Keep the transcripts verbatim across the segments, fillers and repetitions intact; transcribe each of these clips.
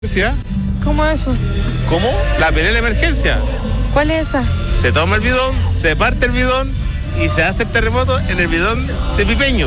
¿Cómo eso? ¿Cómo? La pelea de emergencia. ¿Cuál es esa? Se toma el bidón, se parte el bidón y se hace el terremoto en el bidón de Pipeño.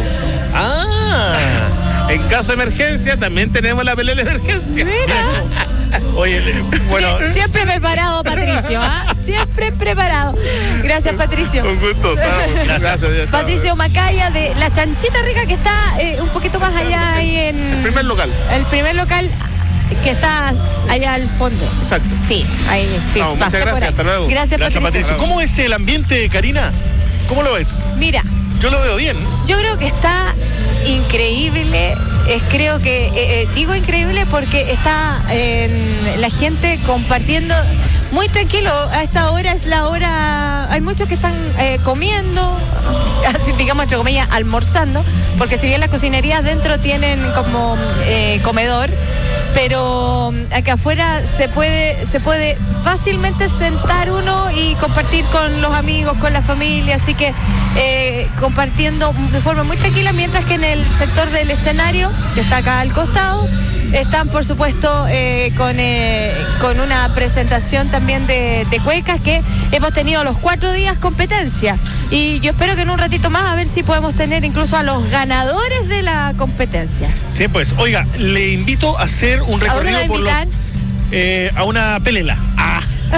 Ah. En caso de emergencia también tenemos la pelea de emergencia. Mira. Oye, bueno. Sie- siempre preparado, Patricio, ¿ah? Siempre preparado. Gracias, Patricio. Un gusto. Estamos. Gracias. Dios, Patricio Macaya de La Chanchita Rica, que está eh, un poquito más allá ahí en... El primer local. El primer local que está allá al fondo. Exacto. Sí, ahí sí. No, muchas pasé por gracias, ahí. hasta luego. Gracias, Gracias, Patricio. Patricio. ¿Cómo es el ambiente, Karina? ¿Cómo lo ves? Mira, Yo lo veo bien. yo creo que está increíble. Es, creo que, eh, eh, digo increíble porque está eh, la gente compartiendo muy tranquilo. A esta hora es la hora, hay muchos que están eh, comiendo, así digamos entre comillas, almorzando, porque si bien las cocinerías dentro tienen como eh, comedor, pero acá afuera se puede, se puede fácilmente sentar uno y compartir con los amigos, con la familia, así que eh, compartiendo de forma muy tranquila, mientras que en el sector del escenario, que está acá al costado, están por supuesto eh, con, eh, con una presentación también de, de cuecas, que hemos tenido los cuatro días competencia, y yo espero que en un ratito más a ver si podemos tener incluso a los ganadores de la competencia. Sí, pues, oiga, le invito a hacer un ¿A dónde recorrido me por los, invitan? eh, a una pelela. Ah.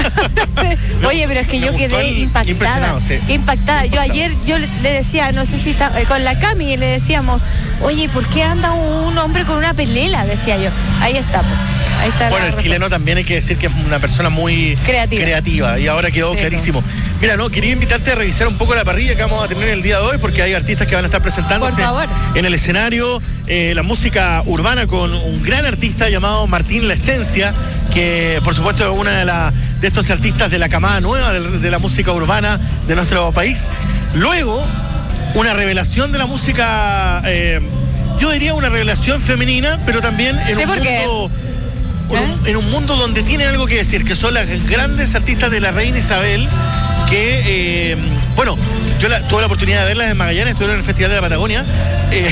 Oye, pero es que Me yo gustó quedé el- impactada, impresionado, sí. impactada. Yo ayer yo le le decía, no sé si está, eh, con la Cami, y le decíamos, oye, ¿por qué anda un hombre con una pelela? Decía yo. Ahí está, pues. Ahí está. Bueno, la el respuesta. chileno también hay que decir que es una persona muy Creativa. creativa, y ahora quedó Sí, clarísimo. Mira, no, quería invitarte a revisar un poco la parrilla que vamos a tener el día de hoy, porque hay artistas que van a estar presentándose Por favor. en el escenario, eh, la música urbana con un gran artista llamado Martín La Esencia, que por supuesto es una de, la, de estos artistas de la camada nueva de, de la música urbana de nuestro país. Luego, una revelación de la música, eh, yo diría una revelación femenina, pero también en Sí, un ¿por qué? mundo... En ¿Eh? un, en un mundo donde tienen algo que decir, que son las grandes artistas de la Reina Isabel, que, eh, bueno, yo la, tuve la oportunidad de verlas en Magallanes, estuvieron en el Festival de la Patagonia. Eh,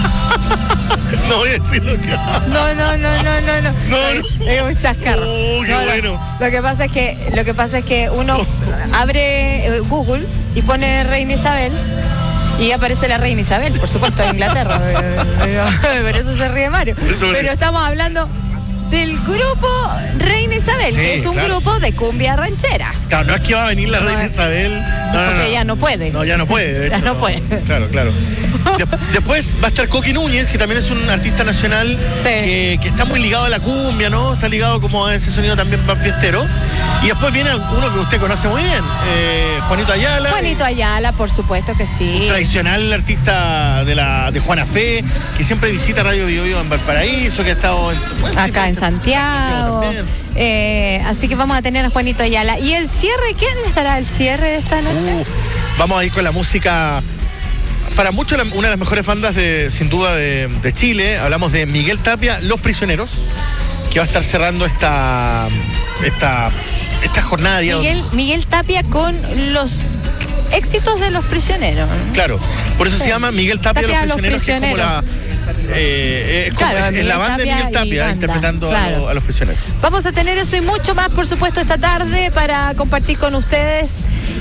no voy a decir lo que... No, no, no, no, no, no. No, no. Es un chascarro. Oh, qué No, no. bueno. Lo que pasa es que, lo que pasa es que uno abre eh, Google y pone Reina Isabel. Y aparece la Reina Isabel, por supuesto, de Inglaterra. Pero, pero eso se ríe Mario. Eso me- Pero estamos hablando del grupo Reina Isabel, Sí, que es un claro. grupo de cumbia ranchera. Claro, no es que va a venir la No, Reina es- Isabel. No, no, porque no. ya no puede. No, ya no puede. de Ya hecho, no puede. Claro, claro. De- después va a estar Coqui Núñez, que también es un artista nacional Sí. que, que está muy ligado a la cumbia, ¿no? Está ligado como a ese sonido también más fiestero. Y después viene uno que usted conoce muy bien, eh, Juanito Ayala. Juanito Ayala, por supuesto que sí. Tradicional artista de la de Juana Fe, que siempre visita Radio Bio Bio en Valparaíso, que ha estado en, bueno, Acá en diferentes- Santiago. también. Eh, así que vamos a tener a Juanito Ayala. ¿Y el cierre? ¿Quién estará el cierre de esta noche? Uh, vamos a ir con la música, para muchos la- una de las mejores bandas de, sin duda, de, de Chile. Hablamos de Miguel Tapia, Los Prisioneros, que va a estar cerrando esta esta, esta jornada de día. Miguel, Miguel Tapia con los éxitos de Los Prisioneros. Claro, por eso Sí. se llama Miguel Tapia, Tapia, Los Los Prisioneros, que es como la... eh, es como- Claro, es- es Miguel la banda de Tapia Miguel y Tapia banda, interpretando a, claro. lo- a Los Prisioneros. Vamos a tener eso y mucho más, por supuesto, esta tarde para compartir con ustedes,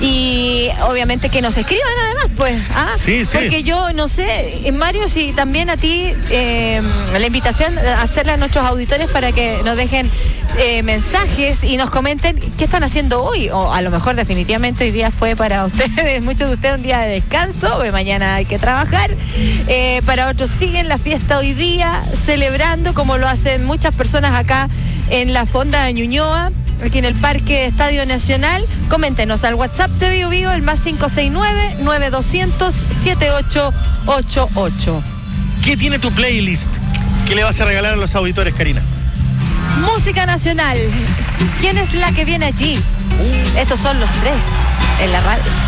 y obviamente que nos escriban además, pues. ¿ah? Sí, sí. Porque yo no sé, eh, Mario, si también a ti eh, la invitación a hacerle a nuestros auditores para que nos dejen eh, mensajes y nos comenten qué están haciendo hoy, o a lo mejor definitivamente hoy día fue para ustedes, muchos de ustedes un día de descanso, porque mañana hay que trabajar. Eh, para otros siguen la fiesta hoy día, celebrando como lo hacen muchas personas acá en la Fonda de Ñuñoa, aquí en el Parque Estadio Nacional. Coméntenos al WhatsApp de Bio Bio, el más cinco seis nueve, nueve dos cero cero, siete ocho ocho ocho. ¿Qué tiene tu playlist que le vas a regalar a los auditores, Karina? Música nacional. ¿Quién es la que viene allí? Estos son los tres en la radio.